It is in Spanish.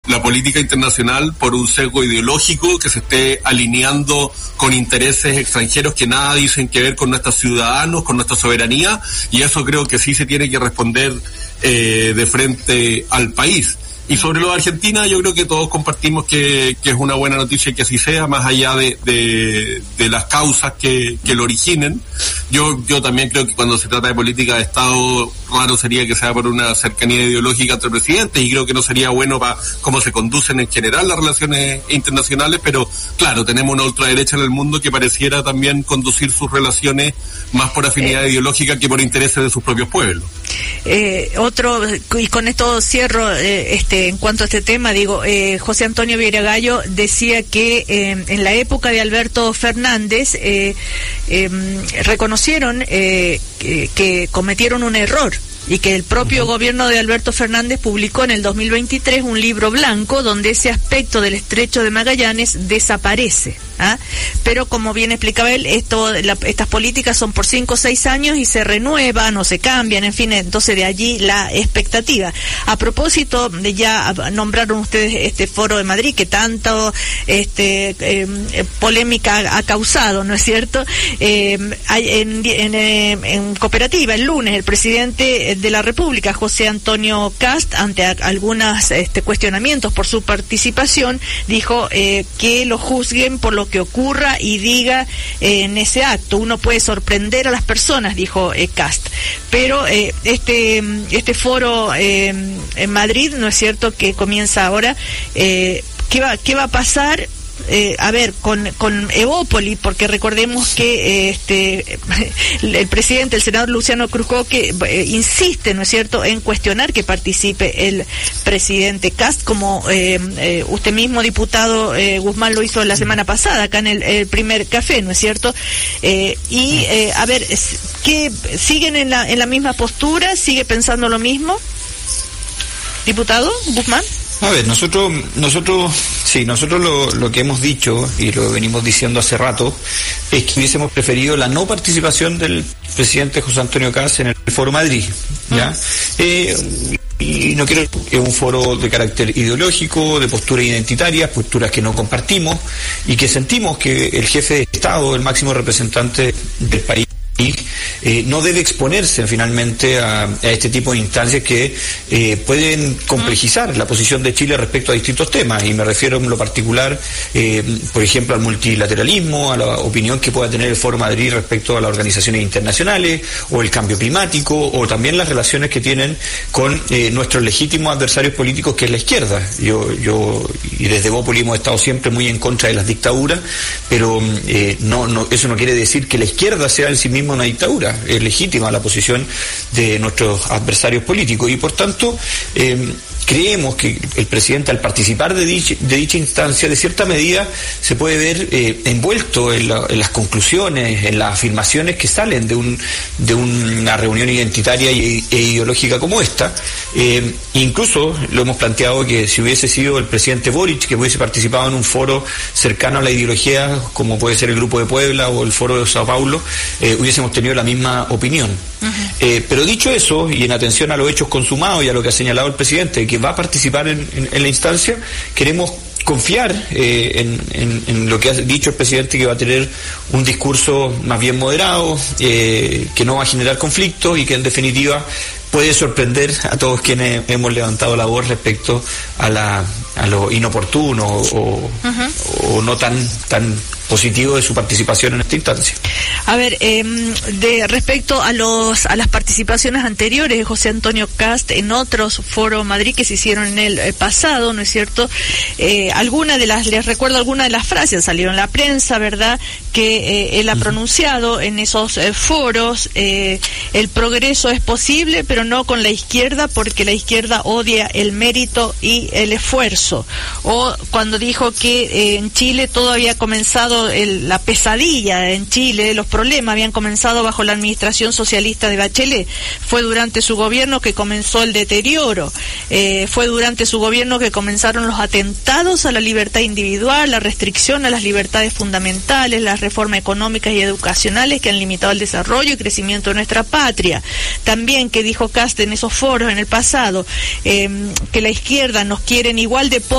la política internacional por un sesgo ideológico, que se esté alineando con intereses extranjeros que nada dicen que ver con nuestros ciudadanos, con nuestra soberanía, y eso creo que sí se tiene que responder de frente al país. Y sobre lo de Argentina, yo creo que todos compartimos que es una buena noticia que así sea, más allá de las causas que lo originen. Yo también creo que cuando se trata de política de Estado, raro sería que sea por una cercanía ideológica entre presidentes, y creo que no sería bueno para cómo se conducen en general las relaciones internacionales, pero claro, tenemos una ultraderecha en el mundo que pareciera también conducir sus relaciones más por afinidad ideológica que por intereses de sus propios pueblos. Y con esto cierro, en cuanto a este tema, José Antonio Vieira Gallo decía que en la época de Alberto Fernández reconocieron que cometieron un error, y que el propio gobierno de Alberto Fernández publicó en el 2023 un libro blanco donde ese aspecto del Estrecho de Magallanes desaparece. Pero como bien explicaba él, estas políticas son por 5 o 6 años y se renuevan o se cambian, en fin, entonces de allí la expectativa. A propósito, ya nombraron ustedes este foro de Madrid que tanto polémica ha causado, ¿no es cierto? En Cooperativa, el lunes, el presidente de la República, José Antonio Kast, ante algunos cuestionamientos por su participación, dijo que lo juzguen por lo que ocurra y diga en ese acto. Uno puede sorprender a las personas, dijo Kast. Pero este foro en Madrid, ¿no es cierto?, que comienza ahora, ¿qué va a pasar? Con Evópoli, porque recordemos que el presidente, el senador Luciano Cruzcoque, insiste, ¿no es cierto?, en cuestionar que participe el presidente Kast, como usted mismo, diputado Guzmán, lo hizo la semana pasada acá en el primer café, ¿no es cierto? ¿qué siguen en la misma postura? ¿Sigue pensando lo mismo, diputado Guzmán? A ver, nosotros lo que hemos dicho, y lo venimos diciendo hace rato, es que hubiésemos preferido la no participación del presidente José Antonio Kast en el Foro Madrid, ¿ya? Y no quiero que es un foro de carácter ideológico, de posturas identitarias, posturas que no compartimos, y que sentimos que el jefe de Estado, el máximo representante del país, no debe exponerse finalmente a este tipo de instancias que pueden complejizar la posición de Chile respecto a distintos temas, y me refiero en lo particular, por ejemplo, al multilateralismo, a la opinión que pueda tener el Foro Madrid respecto a las organizaciones internacionales, o el cambio climático, o también las relaciones que tienen con nuestros legítimos adversarios políticos, que es la izquierda. Yo y desde Evópoli hemos estado siempre muy en contra de las dictaduras, pero eso no quiere decir que la izquierda sea en sí misma una dictadura. Es legítima la posición de nuestros adversarios políticos, y por tanto creemos que el presidente, al participar de dicha instancia, de cierta medida se puede ver envuelto en las conclusiones, en las afirmaciones que salen de una reunión identitaria e ideológica como esta. Incluso lo hemos planteado que si hubiese sido el presidente Boric que hubiese participado en un foro cercano a la ideología, como puede ser el Grupo de Puebla o el Foro de Sao Paulo, hubiésemos tenido la misma opinión. Pero dicho eso, y en atención a los hechos consumados y a lo que ha señalado el presidente, que va a participar en la instancia, queremos confiar en lo que ha dicho el presidente, que va a tener un discurso más bien moderado, que no va a generar conflictos, y que en definitiva puede sorprender a todos quienes hemos levantado la voz respecto a lo inoportuno o no tan positivo de su participación en esta instancia. A ver, respecto a las participaciones anteriores de José Antonio Kast en otros foros Madrid que se hicieron en el pasado, ¿no es cierto? Les recuerdo algunas de las frases, salieron en la prensa, ¿verdad?, que él ha pronunciado en esos foros. El progreso es posible, pero no con la izquierda, porque la izquierda odia el mérito y el esfuerzo. O cuando dijo que en Chile todo había comenzado, la pesadilla en Chile, los problemas habían comenzado bajo la administración socialista de Bachelet. Fue durante su gobierno que comenzó el deterioro. Fue durante su gobierno que comenzaron los atentados a la libertad individual, la restricción a las libertades fundamentales, las reformas económicas y educacionales que han limitado el desarrollo y crecimiento de nuestra patria. También, que dijo Kast en esos foros en el pasado, que la izquierda nos quieren igual de